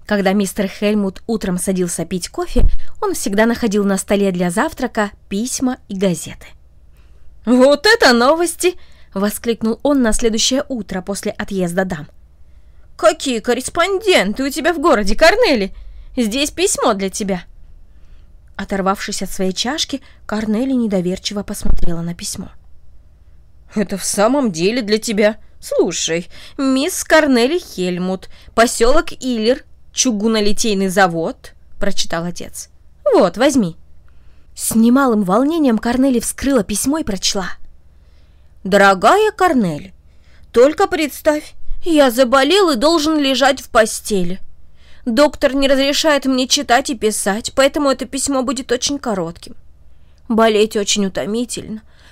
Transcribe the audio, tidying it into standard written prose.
Когда мистер Хельмут утром садился пить кофе, он всегда находил на столе для завтрака письма и газеты. «Вот это новости!» — воскликнул он на следующее утро после отъезда дам. «Какие корреспонденты у тебя в городе, Корнели! Здесь письмо для тебя!» Оторвавшись от своей чашки, Корнели недоверчиво посмотрела на письмо. «Это в самом деле для тебя? Слушай, мисс Корнели Хельмут, поселок Иллер, чугунолитейный завод», — прочитал отец. «Вот, возьми». С немалым волнением Корнели вскрыла письмо и прочла. «Дорогая Корнели, только представь, я заболел и должен лежать в постели. Доктор не разрешает мне читать и писать, поэтому это письмо будет очень коротким. Болеть очень утомительно,